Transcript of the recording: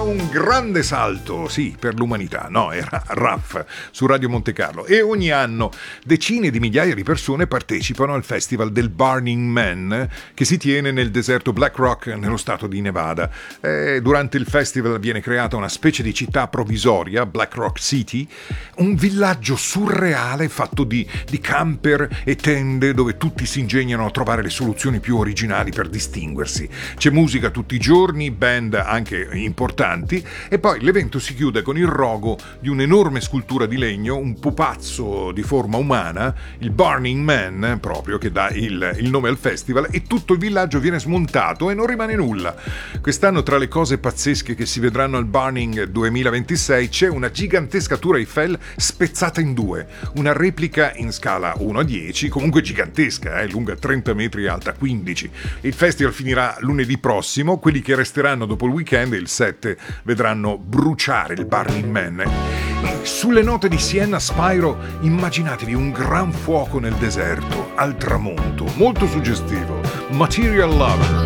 un grande salto, sì, per l'umanità, no, era RAF su Radio Monte Carlo, e ogni anno decine di migliaia di persone partecipano al festival del Burning Man che si tiene nel deserto Black Rock nello stato di Nevada. Durante il festival viene creata una specie di città provvisoria, Black Rock City, un villaggio surreale fatto di camper e tende dove tutti si ingegnano a trovare le soluzioni più originali per distinguersi. C'è musica tutti i giorni, band anche importanti, e poi l'evento si chiude con il rogo di un'enorme scultura di legno, un pupazzo di forma umana, il Burning Man proprio, che dà il nome al festival, e tutto il villaggio viene smontato e non rimane nulla. Quest'anno, tra le cose pazzesche che si vedranno al Burning 2026, c'è una gigantesca Tour Eiffel spezzata in due, una replica in scala 1:10, comunque gigantesca, lunga 30 metri, alta 15. Il festival finirà lunedì prossimo. Quelli che resteranno dopo il weekend, il 7, vedranno bruciare il Burning Man. E sulle note di Sienna Spyro, immaginatevi un gran fuoco nel deserto, al tramonto, molto suggestivo. Material Lover.